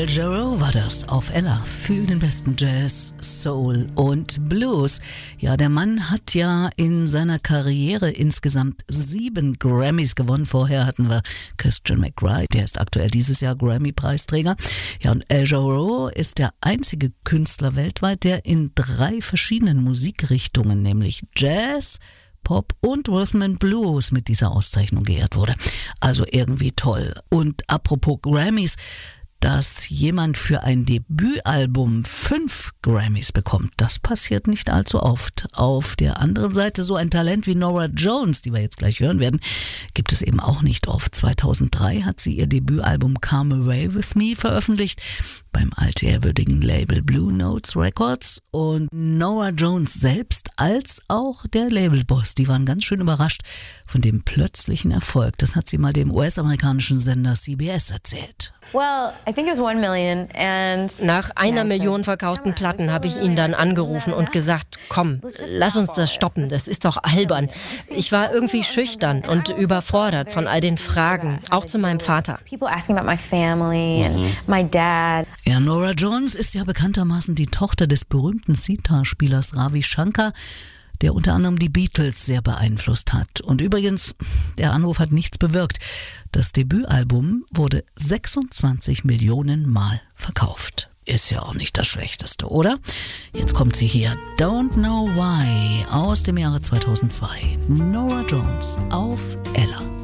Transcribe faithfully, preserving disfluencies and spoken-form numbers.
Al Jarreau war das auf Ella für den besten Jazz, Soul und Blues. Ja, der Mann hat ja in seiner Karriere insgesamt sieben Grammys gewonnen. Vorher hatten wir Christian McBride, der ist aktuell dieses Jahr Grammy-Preisträger. Ja, und Al Jarreau ist der einzige Künstler weltweit, der in drei verschiedenen Musikrichtungen, nämlich Jazz, Pop und Rhythm and Blues mit dieser Auszeichnung geehrt wurde. Also irgendwie toll. Und apropos Grammys, dass jemand für ein Debütalbum fünf Grammys bekommt, das passiert nicht allzu oft. Auf der anderen Seite so ein Talent wie Norah Jones, die wir jetzt gleich hören werden, gibt es eben auch nicht oft. zweitausenddrei hat sie ihr Debütalbum Come Away With Me veröffentlicht beim altehrwürdigen Label Blue Notes Records. Und Norah Jones selbst als auch der Labelboss, die waren ganz schön überrascht von dem plötzlichen Erfolg. Das hat sie mal dem U S-amerikanischen Sender C B S erzählt. Nach einer Million verkauften Platten habe ich ihn dann angerufen und gesagt, komm, lass uns das stoppen, das ist doch albern. Ich war irgendwie schüchtern und überfordert von all den Fragen, auch zu meinem Vater. Mhm. Ja, Norah Jones ist ja bekanntermaßen die Tochter des berühmten Sitar-Spielers Ravi Shankar, der unter anderem die Beatles sehr beeinflusst hat. Und übrigens, der Anruf hat nichts bewirkt. Das Debütalbum wurde sechsundzwanzig Millionen Mal verkauft. Ist ja auch nicht das Schlechteste, oder? Jetzt kommt sie hier, Don't Know Why, aus dem Jahre zweitausendzwei. Norah Jones auf Ella.